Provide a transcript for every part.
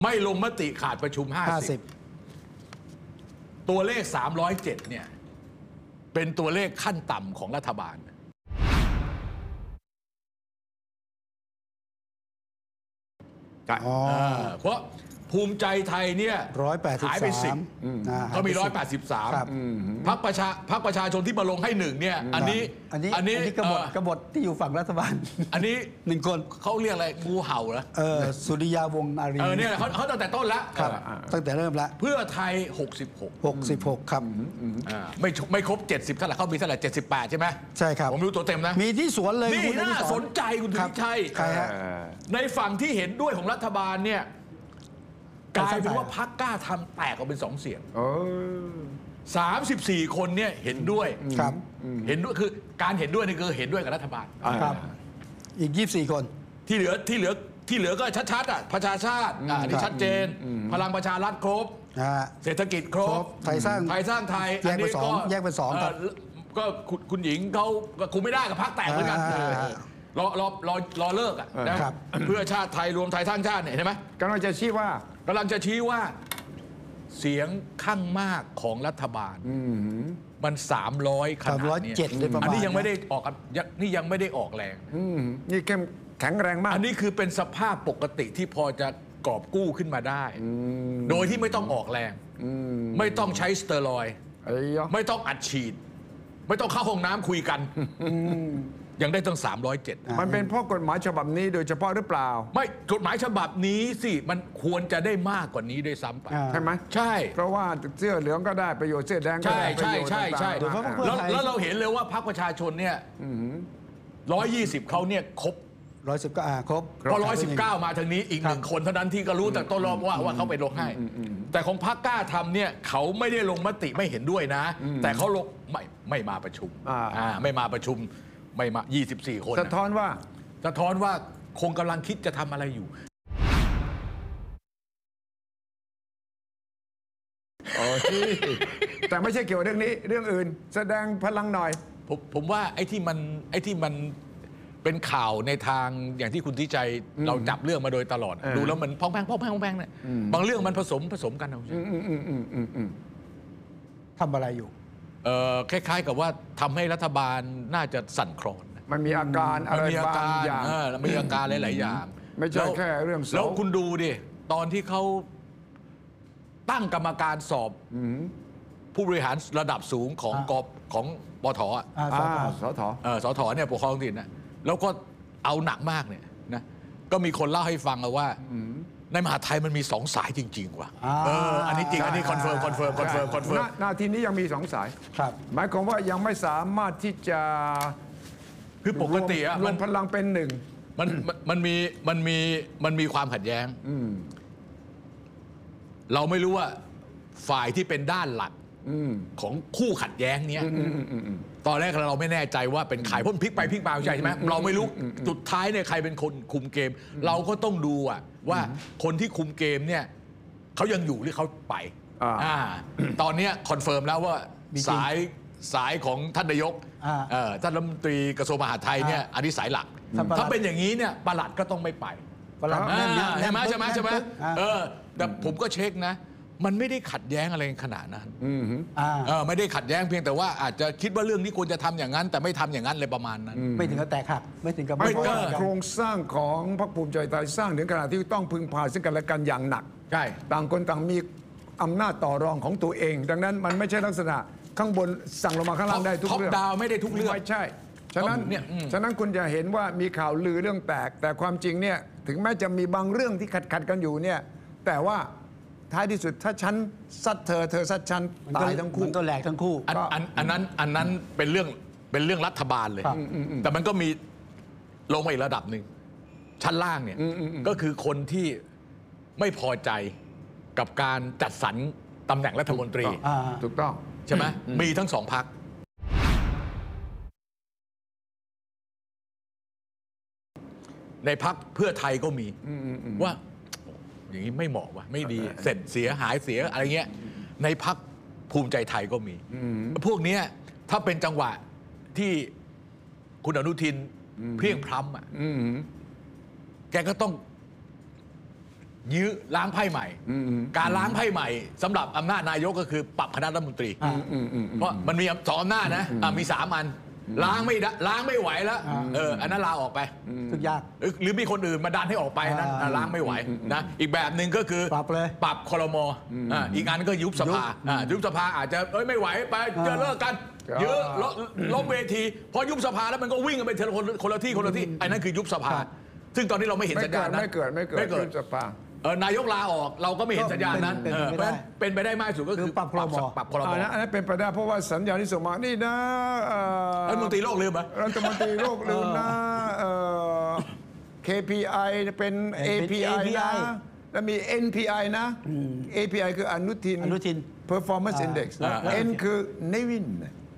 ไม่ลงมติขาดประชุม50ตัวเลข307เนี่ยเป็นตัวเลขขั้นต่ำของรัฐบาลเพราะภูมิใจไทยเนี่ยหายไป10เขามี183พรรคประชาชนที่มาลงให้1เนี่ยอันนี้กบฏที่อยู่ฝั่งรัฐบาลอันนี้ 1คนเขาเรียกอะไรงูเห่าเหรอสุริยาวงศ์อารีเนี่ยเขาตั้งแต่ต้นแล้วตั้งแต่เริ่มแล้วเพื่อไทย 66ครับไม่ครบ70เท่าไหร่เขามีเท่าไหร่78ใช่ไหมใช่ครับผมรู้ตัวเต็มนะมีที่สวนเลยนี่น่าสนใจคุณธนิชัยในฝั่งที่เห็นด้วยของรัฐบาลเนี่ยกลายเป็นว่าพรรคกล้าทำแตกออกเป็น2เสียง34คนเนี่ยเห็นด้วยครับเห็นด้วยคือการเห็นด้วยนี่คือเห็นด้วยกับรัฐบาลครับอีก24คนที่เหลือก็ชัดๆประชาชาตินี่ชัดเจนพลังประชารัฐครบเศรษฐกิจครบไทยสร้างไทยอันนี้ก็แยกเป็น2ครับก็คุณหญิงเขาคุมไม่ได้กับพรรคแตกเหมือนกันรอเลิกนะเพื่อชาติไทยรวมไทยสร้างชาติเห็นไหมกำลังจะชี้ว่าเสียงข้างมากของรัฐบาลมัน300ขนาดนี้อันนี้ยังไม่ได้ออกนี่ยังไม่ได้ออกแรงนี่แข็งแรงมากอันนี้คือเป็นสภาพปกติที่พอจะกอบกู้ขึ้นมาได้โดยที่ไม่ต้องออกแรงไม่ต้องใช้สเตียรอยด์ไม่ต้องอัดฉีดไม่ต้องเข้าห้องน้ำคุยกันยังได้ตั้ง307 มันเป็นเพราะกฎหมายฉบับนี้โดยเฉพาะหรือเปล่าไม่กฎหมายฉบับนี้สิมันควรจะได้มากกว่านี้ด้วยซ้ำไปใช่ไหมใช่เพราะว่าเสื้อเหลืองก็ได้ประโยชน์เสื้อแดงก็ได้ประโยชน์ใช่แล้วเราเห็นเลยว่าพรรคประชาชนเนี่ย120เขาเนี่ยครบ 110ก็ครบพอ119มาทางนี้อีก1คนเท่านั้นที่ก็รู้แต่ต้นรอบว่าเขาไปลงให้แต่ของพรรคกล้าทำเนี่ยเขาไม่ได้ลงมติไม่เห็นด้วยนะแต่เขาลงไม่มาประชุมไม่มาประชุมไม่มา24คนสะท้อนว่าคงกำลังคิดจะทำอะไรอยู่แต่ไม่ใช่เกี่ยวกับเรื่องนี้เรื่องอื่นแสดงพลังหน่อยผมว่าไอ้ที่มันเป็นข่าวในทางอย่างที่คุณทิชัยเราจับเรื่องมาโดยตลอดดูแล้วมันพองแพงเนี่ยบางเรื่องมันผสมกันเอาทำอะไรอยู่คล้ายๆกับว่าทำให้รัฐบาลน่าจะสั่นคลอนมันมีอาการอะไรบางอย่างมีอาการหลายๆอย่างไม่ใช่แค่เรื่องแล้วคุณดูดิตอนที่เขาตั้งกรรมการสอบผู้บริหารระดับสูงของปทสทเนี่ยปกครองท้องถิ่นนะแล้วก็เอาหนักมากเนี่ยนะก็มีคนเล่าให้ฟังว่าในมหาไทยมันมี2 สายจริงๆว่ะอันนี้จริงอันนี้คอนเฟิร์มนาทีนี้ยังมี2 สายครับหมายความว่ายังไม่สามารถที่จะคือปกติอะรวมพลังเป็นมันมีความขัดแย้งเราไม่รู้ว่าฝ่ายที่เป็นด้านหลักของคู่ขัดแย้งเนี้ยตอนแรกเราไม่แน่ใจว่าเป็นใครเพราะพลิกไปพลิกมาใช่ไหมเราไม่รู้สุดท้ายเนี่ยใครเป็นคนคุมเกมเราก็ต้องดูว่าคนที่คุมเกมเนี่ยเขายังอยู่หรือเขาไปตอนนี้คอนเฟิร์มแล้วว่าสายของท่านนายกท่านรัฐมนตรีกระทรวงมหาดไทยเนี่ยอันนี้สายหลักถ้าเป็นอย่างนี้เนี่ยปลัดก็ต้องไม่ไปใช่ไหมแต่ผมก็เช็คนะมันไม่ได้ขัดแย้งอะไรขนาดนั้นไม่ได้ขัดแย้งเพียงแต่ว่าอาจจะคิดว่าเรื่องนี้ควรจะทำอย่างนั้นแต่ไม่ทำอย่างนั้นเลยประมาณนั้นไม่ถึงกับแตกหักไม่ถึงกับไม่โครงสร้างของพรรคภูมิใจไทยสร้างถึงขนาดที่ต้องพึ่งพาซึ่งกันและกันอย่างหนักใช่ต่างคนต่างมีอำนาจต่อรองของตัวเองดังนั้นมันไม่ใช่ลักษณะข้างบนสั่งลงมาข้างล่างได้ทุกเรื่องท็อปดาวไม่ได้ทุกเรื่องไม่ใช่ฉะนั้นคุณจะเห็นว่ามีข่าวลือเรื่องแตกแต่ความจริงเนี่ยถึงแม้จะมีบางเรื่องที่ขัดกันอยู่เนี่ยแต่ว่าท้ายที่สุดถ้าฉันซัดเธอซัดฉันตายทั้งคู่มันก็แหลกทั้งคู่อันนั้นเป็นเรื่องรัฐบาลเลยแต่มันก็มีลงมาอีกระดับหนึ่งชั้นล่างเนี่ยก็คือคนที่ไม่พอใจกับการจัดสรรตำแหน่งรัฐมนตรีถูกต้องใช่ไหมมีทั้ง2 พรรคในพรรคเพื่อไทยก็มีว่าอย่างนี้ไม่เหมาะว่ะไม่ดีเสร็จเสียหายเสียอะไรเงี้ยในพรรคภูมิใจไทยก็มีพวกนี้ถ้าเป็นจังหวะที่คุณอนุทินเพรียงพล้ำแกก็ต้องยื้อล้างไพ่ใหม่ การล้างไพ่ใหม่สำหรับอำนาจนายกก็คือปรับคณะรัฐมนตรีเพราะมันมี2อำนาจนะมี3 อันล้างไม่ไหวแล้วอันนั้นลาออกไปทุกยากหรือมีคนอื่นมาดันให้ออกไปนั้นล้างไม่ไหวนะอีกแบบหนึ่งก็คือปรับเลยปรับครม.อีกอันก็ยุบสภายุบสภาอาจจะไม่ไหวไปจะเลิกกันเยอะล้มเวทีพอยุบสภาแล้วมันก็วิ่งกันไปทีละคนละที่ไอ้นั่นคือยุบสภาซึ่งตอนนี้เราไม่เห็นสัญญาณนั้นไม่เกิดยุบสภานายกลาออกเราก็ไม่เห็นสัญญาณนั้น เป็นไปได้มากสุดก็คือปรับครม. ปรับครม. อันนั้นเป็นไปได้เพราะว่าสัญญาณที่ส่งมานี่นะรัฐมนตรีโลกลืมไหมรัฐมนตรีโลกลืมนะKPI เป็น API นะแล้วมี NPI นะ API คืออนุทิน Performance Index N คือเนวิน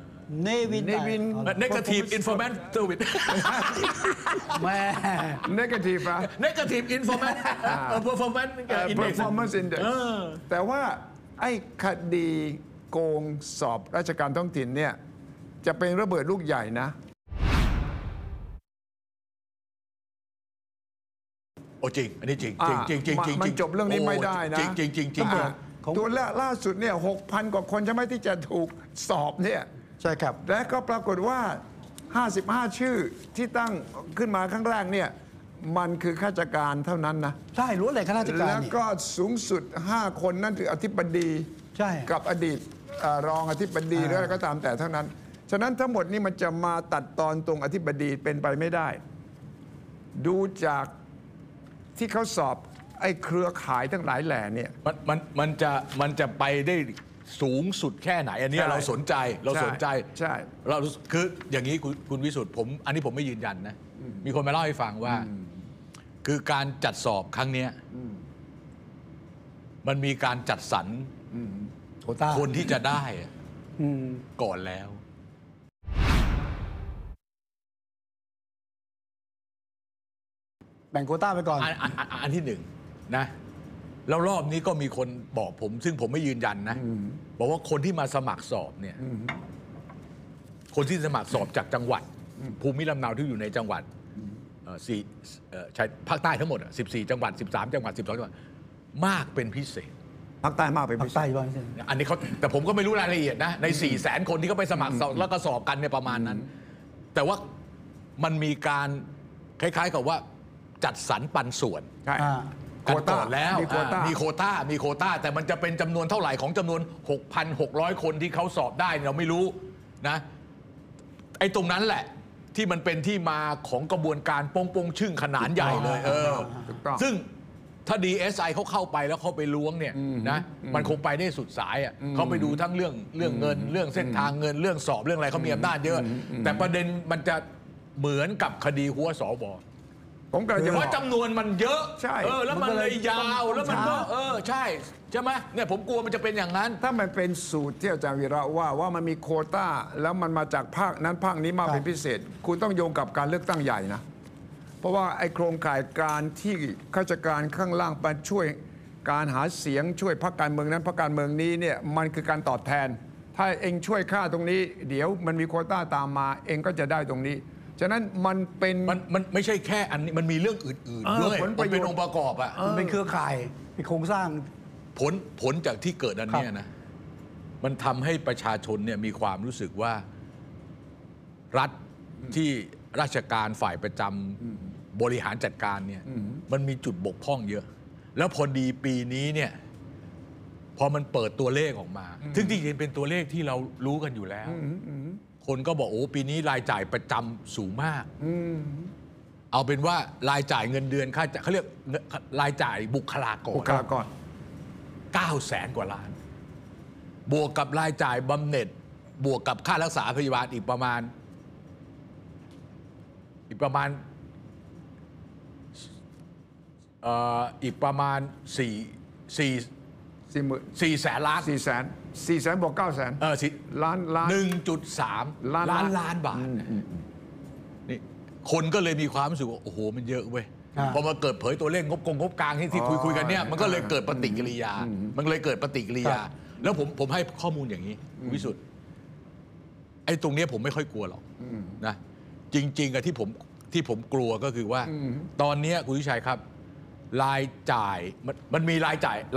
negative informant service แม่ negative อะ negative informant performance index performance index แต่ว่าไอ้คดีโกงสอบราชการท้องถิ่นเนี่ยจะเป็นระเบิดลูกใหญ่นะโอ้จริงอันนี้จริงจริงมันจบเรื่องนี้ไม่ได้นะจริงตัวล่าสุดเนี่ย 6,000 กว่าคนใช่ไหมที่จะถูกสอบเนี่ยใช่ครับและก็ปรากฏว่า 55 ชื่อที่ตั้งขึ้นมาครั้งแรกเนี่ยมันคือข้าราชการเท่านั้นนะใช่ล้วนเลยข้าราชการแล้วก็สูงสุด 5 คนนั่นคืออธิบดีใช่กับอดีตรองอธิบดีหรืออะไรก็ตามแต่เท่านั้น ฉะนั้นทั้งหมดนี้มันจะมาตัดตอนตรงอธิบดีเป็นไปไม่ได้ ดูจากที่เขาสอบไอ้เครือข่ายทั้งหลายแหล่เนี่ยมันจะไปได้สูงสุดแค่ไหนอันนี้ใช่เราสนใจใช่เราคืออย่างนี้คุณวิสุทธ์อันนี้ผมไม่ยืนยันนะมีคนมาเล่าให้ฟังว่าคือการจัดสอบครั้งเนี้ยมันมีการจัดสรรโควต้าคนที่จะได้ก่อนแล้วแบ่งโควต้าไปก่อนอันที่หนึ่งนะแล้วรอบนี้ก็มีคนบอกผม ซึ่งผมไม่ยืนยันนะบอกว่าคนที่มาสมัครสอบเนี่ยคนที่สมัครสอบจากจังหวัด ภูมิลำเนาที่อยู่ในจังหวัดภาคใต้ทั้งหมด14 จังหวัด 13 จังหวัด 12 จังหวัดมากเป็นพิเศษภาคใต้มากเป็นภาพิคเศใต้ษบ้างใช่อันนี้เขาแต่ผมก็ไม่รู้รายละเอียดนะใน 400,000 คนที่เขาไปสมัครสอบแล้วก็สอบกันเนี่ยประมาณนั้น แต่ว่ามันมีการคล้ายๆกับว่าจัดสรรปันส่วนใช่กันก่อนแล้วมีโควต้ามีโควต้าแต่มันจะเป็นจำนวนเท่าไหร่ของจำนวน 6,600 คนที่เขาสอบได้เราไม่รู้นะไอ้ตรงนั้นแหละที่มันเป็นที่มาของกระบวนการปงชึ่งขนาดใหญ่เลยถูกต้องซึ่งถ้า DSI เขาเข้าไปแล้วเขาไปล้วงเนี่ยนะมันคงไปได้สุดสายอ่ะเขาไปดูทั้งเรื่องเงินเรื่องเส้นทางเงินเรื่องสอบเรื่องอะไรเขามีอำนาจเยอะ แต่ประเด็นมันจะเหมือนกับคดีหัวสวผมกำลังจะเพบอกราะจำนวนมันเยอะใช่แล้วมันเลยยาวแล้วมันก็ใช่ไหมเนี่ยผมกลัวมันจะเป็นอย่างนั้นถ้ามันเป็นสูตรที่อาจารย์วีระว่ามันมีโควต้าแล้วมันมาจากภาคนั้นภาคนี้มากเป็นพิเศษ คุณต้องโยงกับการเลือกตั้งใหญ่นะ เพราะว่าไอ้โครงข่ายการที่ข้าราชการข้างล่างมาช่วยการหาเสียงช่วยพรรคการเมืองนั้นพรรคการเมืองนี้เนี่ยมันคือการตอบแทน ถ้าเองช่วยข้าตรงนี้ เดี๋ยวมันมีโควต้าตามมาเองก็จะได้ตรงนี้ฉะนั้นมันเป็นมันไม่ใช่แค่อันนี้มันมีเรื่องอื่นๆด้วยผลปมัระนโยชน์เป็นองค์ประกอบอะมันเป็นเครือข่ายเป็นโครงสร้างผลจากที่เกิดอันเนี้ยนะมันทำให้ประชาชนเนี่ยมีความรู้สึกว่ารัฐที่ราชการฝ่ายประจำบริหารจัดการเนี่ยมันมีจุดบกพร่องเยอะ แล้วพอดีปีนี้เนี่ยพอมันเปิดตัวเลขออกมาซึ่งจริงๆเป็นตัวเลขที่เรารู้กันอยู่แล้วคนก็บอกโอ้ปีนี้รายจ่ายประจำสูงมากเอาเป็นว่ารายจ่ายเงินเดือนค่าเขาเรียกรายจ่ายบุคลากร 900,000 กว่าล้านบวกกับรายจ่ายบำเหน็จบวกกับค่ารักษาพยาบาลอีกประมาณ4 แสนล้าน 4 แสนบอก9 แสนล้าน 1.3 ล้านบาทนี่คนก็เลยมีความรู้สึกว่าโอ้โหมันเยอะเว้ยพอมาเกิดเผยตัวเลขงบกลางที่คุยกันเนี่ยมันก็เลยเกิดปฏิกิริยาแล้วผมให้ข้อมูลอย่างนี้วิสุทธ์ไอ้ตรงนี้ผมไม่ค่อยกลัวหรอกนะจริงๆอะที่ผมกลัวก็คือว่าตอนนี้คุณวิชัยครับรายจ่ายมันมีรายจ่าย